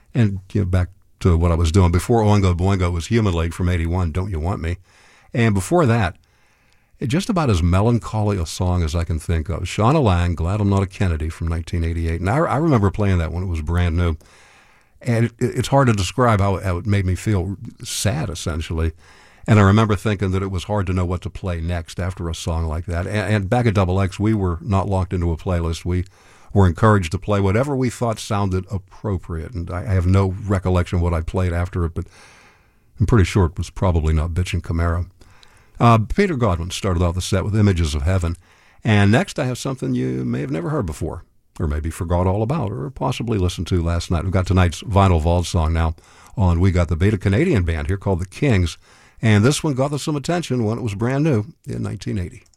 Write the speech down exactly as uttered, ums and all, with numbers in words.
And you know, back to what I was doing. Before Oingo Boingo was Human League from eighty-one, Don't You Want Me? And before that, just about as melancholy a song as I can think of. Shauna Lang, Glad I'm Not a Kennedy from nineteen eighty-eight. And I, I remember playing that when it was brand new. And it, it's hard to describe how, how it made me feel sad, essentially. And I remember thinking that it was hard to know what to play next after a song like that. And, and back at Double X, we were not locked into a playlist. We were encouraged to play whatever we thought sounded appropriate. And I, I have no recollection of what I played after it, but I'm pretty sure it was probably not Bitchin' Camaro. Uh, Peter Godwin started off the set with Images of Heaven. And next I have something you may have never heard before, or maybe forgot all about, or possibly listened to last night. We've got tonight's Vinyl Vault song now on We Got the Beat, a Canadian band here called The Kings. And this one got us some attention when it was brand new in nineteen eighty.